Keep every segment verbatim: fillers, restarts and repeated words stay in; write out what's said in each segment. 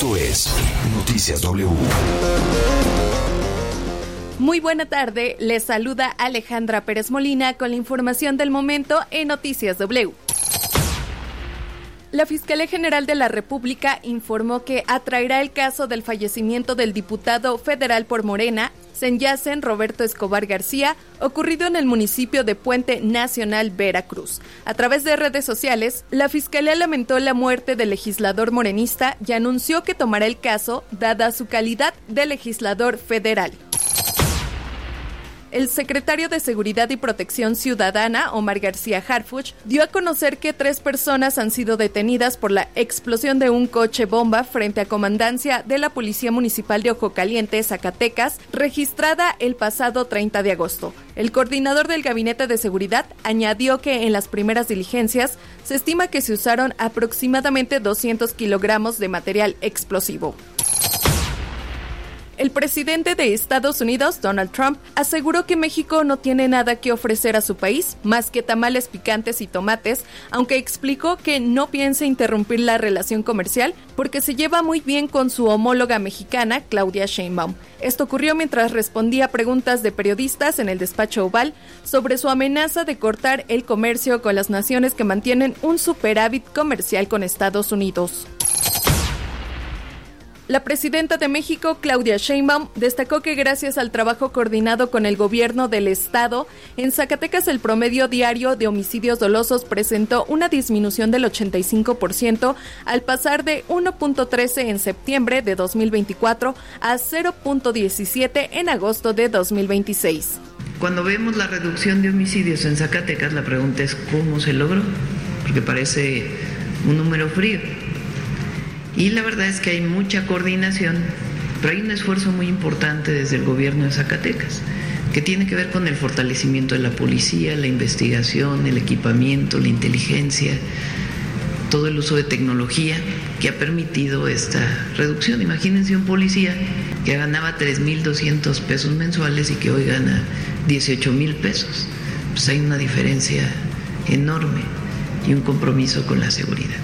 Esto es Noticias W. Muy buena tarde, les saluda Alejandra Pérez Molina con la información del momento en Noticias W. La Fiscalía General de la República informó que atraerá el caso del fallecimiento del diputado federal por Morena, Senyacen Roberto Escobar García, ocurrido en el municipio de Puente Nacional, Veracruz. A través de redes sociales, la Fiscalía lamentó la muerte del legislador morenista y anunció que tomará el caso, dada su calidad de legislador federal. El secretario de Seguridad y Protección Ciudadana, Omar García Harfuch, dio a conocer que tres personas han sido detenidas por la explosión de un coche bomba frente a comandancia de la Policía Municipal de Ojo Caliente, Zacatecas, registrada el pasado treinta de agosto. El coordinador del Gabinete de Seguridad añadió que en las primeras diligencias se estima que se usaron aproximadamente doscientos kilogramos de material explosivo. El presidente de Estados Unidos, Donald Trump, aseguró que México no tiene nada que ofrecer a su país, más que tamales picantes y tomates, aunque explicó que no piensa interrumpir la relación comercial porque se lleva muy bien con su homóloga mexicana, Claudia Sheinbaum. Esto ocurrió mientras respondía a preguntas de periodistas en el despacho Oval sobre su amenaza de cortar el comercio con las naciones que mantienen un superávit comercial con Estados Unidos. La presidenta de México, Claudia Sheinbaum, destacó que gracias al trabajo coordinado con el gobierno del estado, en Zacatecas el promedio diario de homicidios dolosos presentó una disminución del ochenta y cinco por ciento al pasar de uno punto trece en septiembre de dos mil veinticuatro a cero punto diecisiete en agosto de dos mil veintiséis. Cuando vemos la reducción de homicidios en Zacatecas, la pregunta es ¿cómo se logró? Porque parece un número frío. Y la verdad es que hay mucha coordinación, pero hay un esfuerzo muy importante desde el gobierno de Zacatecas, que tiene que ver con el fortalecimiento de la policía, la investigación, el equipamiento, la inteligencia, todo el uso de tecnología que ha permitido esta reducción. Imagínense un policía que ganaba tres mil doscientos pesos mensuales y que hoy gana dieciocho mil pesos. Pues hay una diferencia enorme y un compromiso con la seguridad.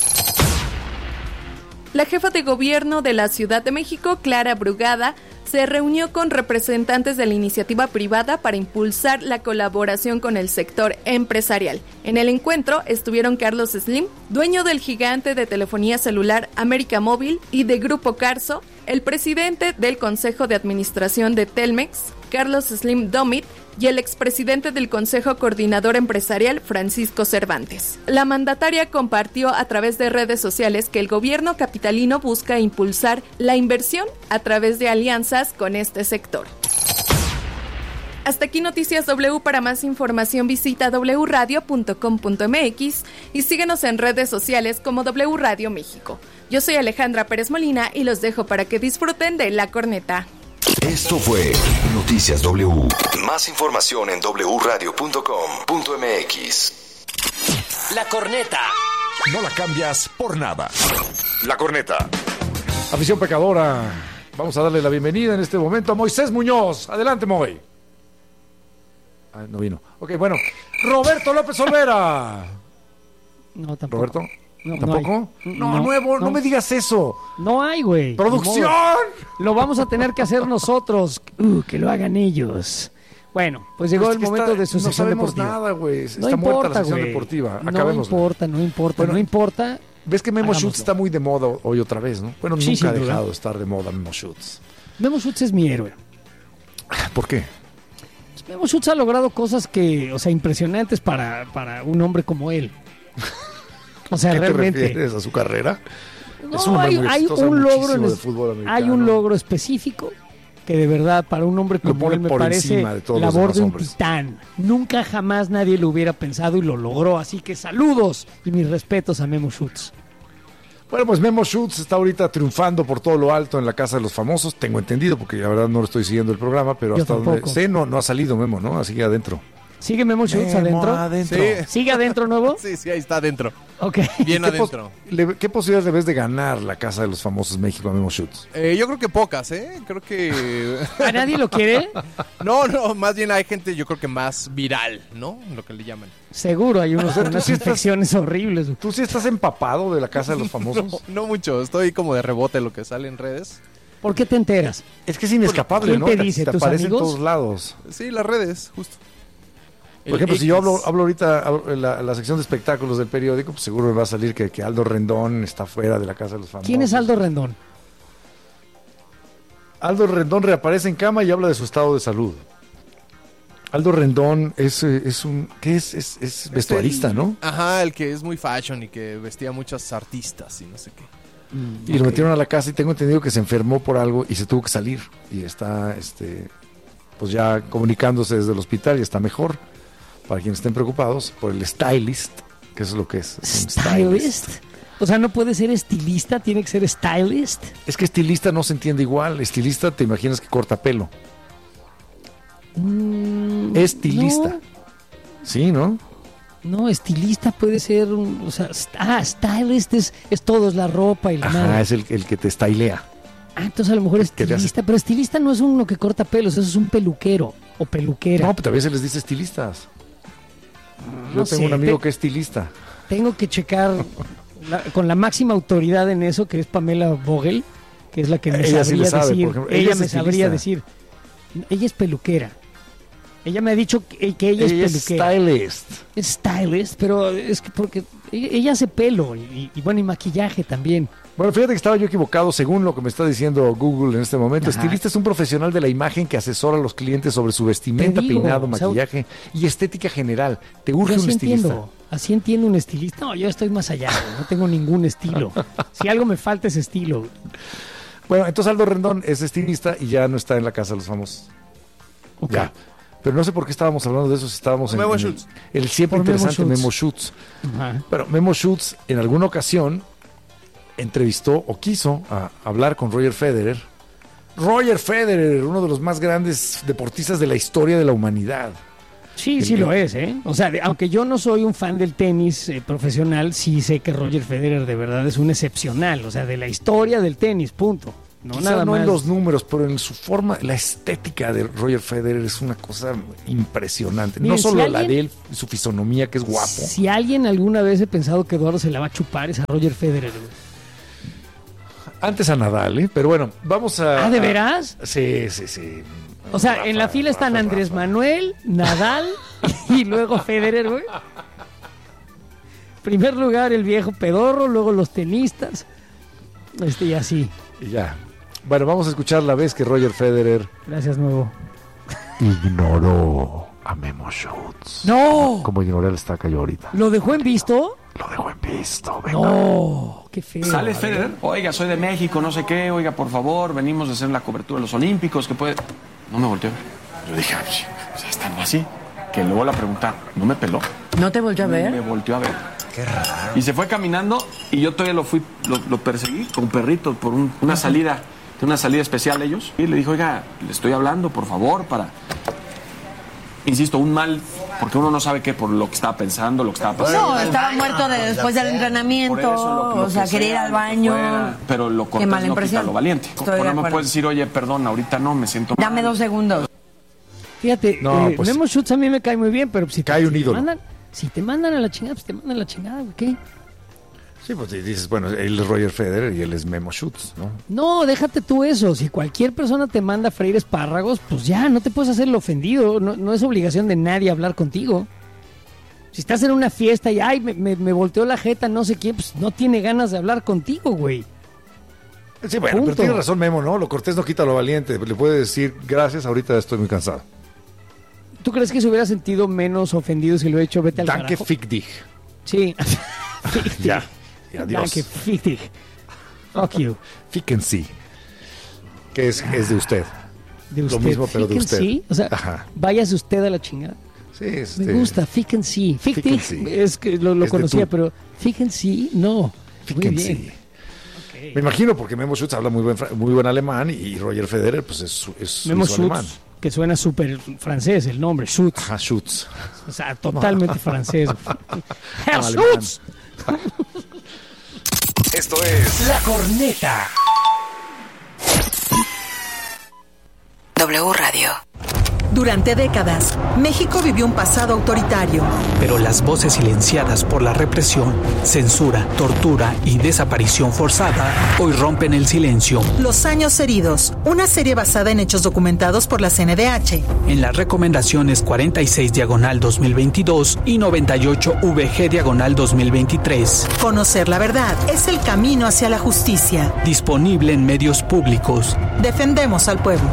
La jefa de gobierno de la Ciudad de México, Clara Brugada, se reunió con representantes de la iniciativa privada para impulsar la colaboración con el sector empresarial. En el encuentro estuvieron Carlos Slim, dueño del gigante de telefonía celular América Móvil y de Grupo Carso, el presidente del Consejo de Administración de Telmex, Carlos Slim Domit, y el expresidente del Consejo Coordinador Empresarial, Francisco Cervantes. La mandataria compartió a través de redes sociales que el gobierno capitalino busca impulsar la inversión a través de alianzas con este sector. Hasta aquí Noticias W. Para más información visita doble u radio punto com punto m x y síguenos en redes sociales como W Radio México. Yo soy Alejandra Pérez Molina y los dejo para que disfruten de La Corneta. Esto fue Noticias W. Más información en doble u radio punto com punto m x. La Corneta. No la cambias por nada. La Corneta. Afición pecadora. Vamos a darle la bienvenida en este momento a Moisés Muñoz. Adelante, Moy. Ah, no vino. Ok, bueno. Roberto López Olvera. No, tampoco. ¿Roberto? No, ¿Tampoco? No, no, no, nuevo, no. no me digas eso. No hay, güey. ¡Producción! Lo vamos a tener que hacer nosotros. Uh, que lo hagan ellos. Bueno, pues llegó pues el es momento está, de su no sección sabemos deportiva. nada, güey. Está no muerta importa, la sección güey. deportiva. No Acabémoslo. importa, no importa, bueno, no importa. Ves que Memo Hagámoslo. Schutz está muy de moda hoy otra vez, ¿no? Bueno, Sí, nunca ha sin duda. dejado de estar de moda Memo Schutz. Memo Schutz es mi héroe. ¿Por qué? Pues Memo Schutz ha logrado cosas que, o sea, impresionantes para, para un hombre como él. O sea, ¿Qué realmente. te refieres a su carrera? No, Es un hombre hay, muy hay exitoso, un logro muchísimo en de es- fútbol americano. hay un logro específico que de verdad para un hombre Lo como pone él me por parece encima de todos los labor demás de un hombres. titán. Nunca jamás nadie lo hubiera pensado y lo logró, así que saludos y mis respetos a Memo Schutz. Bueno, pues Memo Schutz está ahorita triunfando por todo lo alto en la Casa de los Famosos, tengo entendido, porque la verdad no lo estoy siguiendo el programa, pero Yo hasta donde tampoco. sé no, no ha salido Memo, ¿no? Así que adentro. ¿Sigue Memo Schutz adentro? adentro. Sí. ¿Sigue adentro nuevo? Sí, sí, ahí está adentro. Ok. Bien ¿Qué, adentro. pos- le- ¿Qué posibilidades le ves de ganar la Casa de los Famosos México a Memo Schutz? Eh, yo creo que pocas, ¿eh? Creo que... ¿A nadie lo quiere? No, no, más bien hay gente, yo creo que más viral, ¿no? Lo que le llaman. Seguro, hay unos, sea, tú unas sí estás- infecciones horribles. ¿Tú sí estás empapado de la Casa de los Famosos? No, no mucho, estoy como de rebote lo que sale en redes. ¿Por qué te enteras? Es que es inescapable, ¿Quién ¿no? te dice, tus aparece en amigos? todos lados. Sí, las redes, justo. Por ejemplo, si yo hablo, hablo ahorita hablo en la, en la sección de espectáculos del periódico, pues seguro me va a salir que, que Aldo Rendón está fuera de la Casa de los Famosos. ¿Quién es Aldo Rendón? Aldo Rendón reaparece en cama y habla de su estado de salud. Aldo Rendón es, eh, es un... ¿Qué es? Es, es vestuarista, el- ¿no? Ajá, el que es muy fashion y que vestía a muchas artistas y no sé qué. Y lo metieron a la casa y tengo entendido que se enfermó por algo y se tuvo que salir. Y está, este, pues ya comunicándose desde el hospital y está mejor. Para quienes estén preocupados, por el stylist, que eso es lo que es. es un ¿Stylist? O sea, no puede ser estilista, tiene que ser stylist. Es que estilista no se entiende igual. Estilista te imaginas que corta pelo. Mm, Estilista. Sí, ¿no? No, no, estilista puede ser un... O sea, st- ah, stylist es, es todo, es la ropa y la Ajá, madre. es el, el que te stylea. Ah, entonces a lo mejor que le hace- estilista, pero estilista no es uno que corta pelos, eso es un peluquero o peluquera. No, pero también se les dice estilistas. Yo No tengo sé, un amigo te- que es estilista. Tengo que checar la- con la máxima autoridad en eso, que es Pamela Vogel, que es la que me Ella sí sabría le sabe, decir. por ejemplo. Ella ella es me estilista. sabría decir. Ella es peluquera. Ella me ha dicho que, que ella, Ella es es peluquera. stylist. Es stylist, pero es que porque ella, ella hace pelo y, y bueno, y maquillaje también. Bueno, fíjate que estaba yo equivocado según lo que me está diciendo Google en este momento. Ajá. Estilista es un profesional de la imagen que asesora a los clientes sobre su vestimenta, Te digo, peinado, o sea, maquillaje y estética general. Te urge Yo un así estilista. entiendo, así entiendo un estilista. No, yo estoy más allá, güey, no tengo ningún estilo. Si algo me falta es estilo. Bueno, entonces Aldo Rendón es estilista y ya no está en la Casa de los Famosos. Ok. Ya. Pero no sé por qué estábamos hablando de eso si estábamos en, Memo en el, Schutz. el siempre Por Memo interesante Schutz. Memo Schutz. Ajá. Pero Memo Schutz en alguna ocasión entrevistó o quiso a, hablar con Roger Federer. Roger Federer, uno de los más grandes deportistas de la historia de la humanidad. Sí, sí lo es, ¿eh? O sea, de- aunque yo no soy un fan del tenis eh, profesional, sí sé que Roger Federer de verdad es un excepcional, o sea, de la historia del tenis, punto. No Quizá nada no más. en los números, pero en su forma, la estética de Roger Federer es una cosa impresionante. Miren, no solo si la alguien- de él, su fisonomía que es guapo. Si alguien alguna vez he pensado que Eduardo se la va a chupar es a Roger Federer. güey. Antes a Nadal, ¿eh? Pero bueno, vamos a... ¿Ah, de veras? a- sí, sí, sí. O sea, Rafa, en la fila están Rafa, Andrés Rafa. Manuel, Nadal y luego Federer, güey. Primer lugar el viejo pedorro, luego los tenistas. Este y así. Y ya. Bueno, vamos a escuchar la vez que Roger Federer Gracias, nuevo. ignoró a Memo Schutz. ¡No! Como ignoré el estaca yo ahorita. ¿Lo dejó en visto? Lo dejó en visto, venga. ¡No! ¡Qué feo! Sale A ver. Federer, oiga, soy de México, no sé qué, oiga, por favor, venimos de hacer la cobertura de los Olímpicos, que puede... No me volteó. Yo dije, "Ah, sí, pues ya están así. Que luego la pregunta, ¿no me peló? ¿No te volvió a Me ver? volteó a ver. Qué raro. Y se fue caminando y yo todavía lo fui, lo, lo perseguí con perrito por un- una salida, de una salida especial ellos. Y le dijo, oiga, le estoy hablando, por favor, para... Insisto, un mal, porque uno no sabe qué, por lo que estaba pensando, lo que estaba pasando. No, estaba muerto de- después del entrenamiento, Por eso, lo- lo o sea, que quería ir sea, al lo que baño. fuera, pero lo Qué cortés mala no impresión. quita lo valiente. Estoy Por de no me acuerdo. puedes decir, oye, perdón, ahorita no, me siento mal. Dame dos segundos. Fíjate, No, eh, pues- Memo Schutz a mí me cae muy bien, pero si, Cae te, un si te ídolo. mandan, si te mandan a la chingada, pues te mandan a la chingada, güey, ¿qué? Sí, pues y dices, bueno, él es Roger Federer y él es Memo Schutz, ¿no? No, déjate tú eso. Si cualquier persona te manda a freír espárragos, pues ya, no te puedes hacer el ofendido. No, no es obligación de nadie hablar contigo. Si estás en una fiesta y, ay, me, me, me volteó la jeta, no sé quién, pues no tiene ganas de hablar contigo, güey. Sí, bueno, Punto. pero tiene razón Memo, ¿no? Lo cortés no quita lo valiente. Le puede decir, gracias, ahorita estoy muy cansado. ¿Tú crees que se hubiera sentido menos ofendido si lo hubiera hecho vete al Danke, carajo? fick dich. Sí. Fick dich. Ya. Y adiós. Danke, fick dich. Fuck you. Ficken sí. Que es, es de usted. De Lo usted. mismo, pero de Ficken usted. sí. O sea, Ajá. váyase usted a la chingada. Sí, este, Me gusta, ficken sí. Fick Ficken dich sí. es que lo, lo Es de conocía, tú. pero ficken sí, no. Ficken Muy bien. sí. Me imagino porque Memo Schutz habla muy buen, fra- muy buen alemán y Roger Federer pues es, su- es Memo suizo alemán. Schutz. que suena súper francés el nombre, Schutz. Ajá, Schutz. O sea, totalmente francés. Herr Alemán. Schutz. Esto es La Corneta. W Radio. Durante décadas, México vivió un pasado autoritario. Pero las voces silenciadas por la represión, censura, tortura y desaparición forzada hoy rompen el silencio. Los años heridos, una serie basada en hechos documentados por la C N D H. En las recomendaciones cuarenta y seis diagonal dos mil veintidós y noventa y ocho V G diagonal dos mil veintitrés. Conocer la verdad es el camino hacia la justicia. Disponible en medios públicos. Defendemos al pueblo.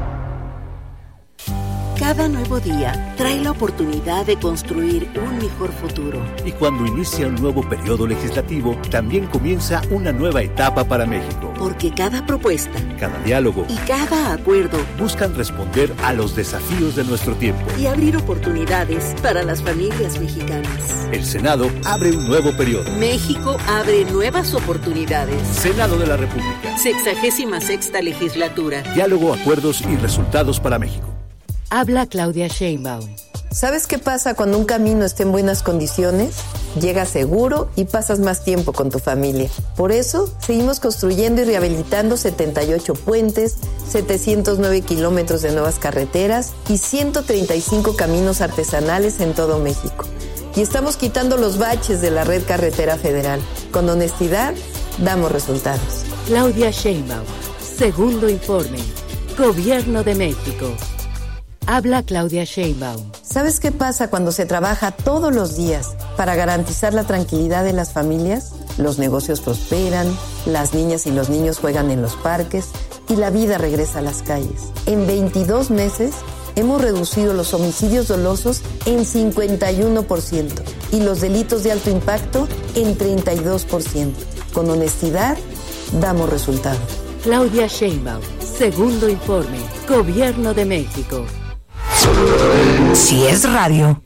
Cada nuevo día trae la oportunidad de construir un mejor futuro. Y cuando inicia un nuevo periodo legislativo, también comienza una nueva etapa para México. Porque cada propuesta, cada diálogo y cada acuerdo buscan responder a los desafíos de nuestro tiempo y abrir oportunidades para las familias mexicanas. El Senado abre un nuevo periodo. México abre nuevas oportunidades. Senado de la República. Sexagésima sexta legislatura. Diálogo, acuerdos y resultados para México. Habla Claudia Sheinbaum. ¿Sabes qué pasa cuando un camino está en buenas condiciones? Llegas seguro y pasas más tiempo con tu familia. Por eso, seguimos construyendo y rehabilitando setenta y ocho puentes, setecientos nueve kilómetros de nuevas carreteras y ciento treinta y cinco caminos artesanales en todo México. Y estamos quitando los baches de la red carretera federal. Con honestidad, damos resultados. Claudia Sheinbaum. Segundo informe. Gobierno de México. Habla Claudia Sheinbaum. ¿Sabes qué pasa cuando se trabaja todos los días para garantizar la tranquilidad de las familias? Los negocios prosperan, las niñas y los niños juegan en los parques y la vida regresa a las calles. En veintidós meses hemos reducido los homicidios dolosos en cincuenta y uno por ciento y los delitos de alto impacto en treinta y dos por ciento. Con honestidad, damos resultados. Claudia Sheinbaum. Segundo informe. Gobierno de México. Si es radio,